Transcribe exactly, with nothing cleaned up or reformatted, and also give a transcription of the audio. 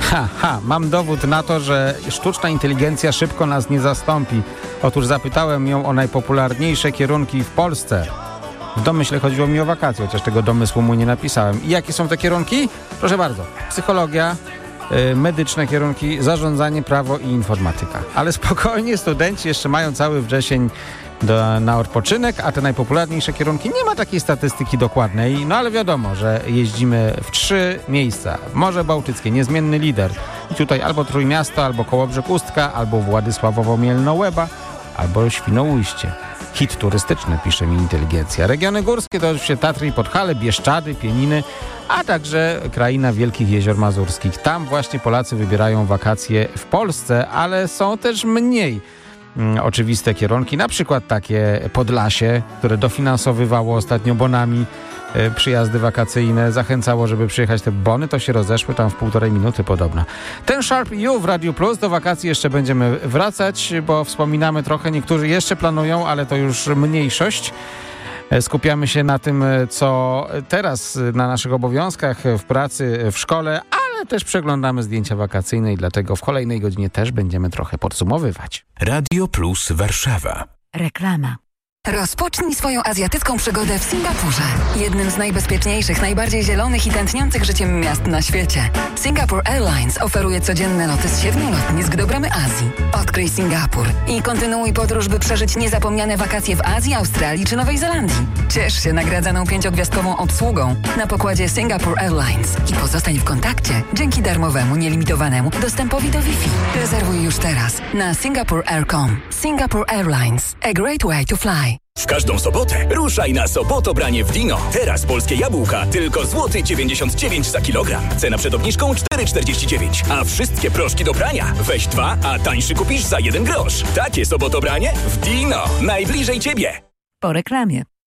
Ha, ha, mam dowód na to, że sztuczna inteligencja szybko nas nie zastąpi. Otóż zapytałem ją o najpopularniejsze kierunki w Polsce. W domyśle chodziło mi o wakacje, chociaż tego domysłu mu nie napisałem. I jakie są te kierunki? Proszę bardzo. Psychologia, yy, medyczne kierunki, zarządzanie, prawo i informatyka. Ale spokojnie, studenci jeszcze mają cały wrzesień do, na odpoczynek, a te najpopularniejsze kierunki, nie ma takiej statystyki dokładnej, no ale wiadomo, że jeździmy w trzy miejsca. Morze Bałtyckie, niezmienny lider. I tutaj albo Trójmiasto, albo Kołobrzeg-Ustka, albo Władysławowo-Mielno-Łeba, albo Świnoujście. Hit turystyczny, pisze mi inteligencja. Regiony górskie to oczywiście Tatry i Podhale, Bieszczady, Pieniny, a także kraina Wielkich Jezior Mazurskich. Tam właśnie Polacy wybierają wakacje w Polsce, ale są też mniej mm, oczywiste kierunki, na przykład takie Podlasie, które dofinansowywało ostatnio bonami y, przyjazdy wakacyjne, zachęcało, żeby przyjechać. Te bony to się rozeszły tam w półtorej minuty podobno. Ten Sharp U w Radiu Plus, do wakacji jeszcze będziemy wracać, bo wspominamy trochę, niektórzy jeszcze planują, ale to już mniejszość. Skupiamy się na tym, co teraz na naszych obowiązkach, w pracy, w szkole, ale też przeglądamy zdjęcia wakacyjne i dlatego w kolejnej godzinie też będziemy trochę podsumowywać. Radio Plus Warszawa. Reklama. Rozpocznij swoją azjatycką przygodę w Singapurze. Jednym z najbezpieczniejszych, najbardziej zielonych i tętniących życiem miast na świecie. Singapore Airlines oferuje codzienne loty z siedmiu lotnisk do bramy Azji. Odkryj Singapur i kontynuuj podróż, by przeżyć niezapomniane wakacje w Azji, Australii czy Nowej Zelandii. Ciesz się nagradzaną pięciogwiazdkową obsługą na pokładzie Singapore Airlines i pozostań w kontakcie dzięki darmowemu, nielimitowanemu dostępowi do Wi-Fi. Rezerwuj już teraz na singapore air kropka com. Singapore Airlines. A great way to fly. W każdą sobotę ruszaj na Sobotobranie w Dino. Teraz polskie jabłka tylko złoty dziewięćdziesiąt dziewięć za kilogram. Cena przed obniżką cztery czterdzieści dziewięć. A wszystkie proszki do prania weź dwa, a tańszy kupisz za jeden grosz. Takie Sobotobranie w Dino. Najbliżej Ciebie. Po reklamie.